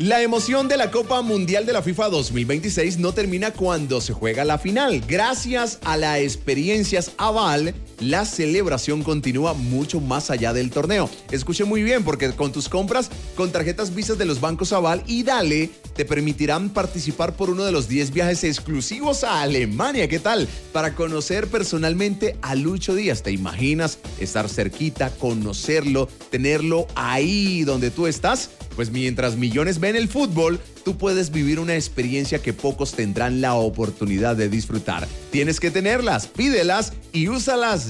La emoción de la Copa Mundial de la FIFA 2026 no termina cuando se juega la final. Gracias a las experiencias Aval, la celebración continúa mucho más allá del torneo. Escuche muy bien, porque con tus compras con tarjetas Visa de los bancos Aval y Dale te permitirán participar por uno de los 10 viajes exclusivos a Alemania. ¿Qué tal? Para conocer personalmente a Lucho Díaz. ¿Te imaginas estar cerquita, conocerlo, tenerlo ahí donde tú estás? Pues mientras millones ven el fútbol, tú puedes vivir una experiencia que pocos tendrán la oportunidad de disfrutar. Tienes que tenerlas, pídelas y úsalas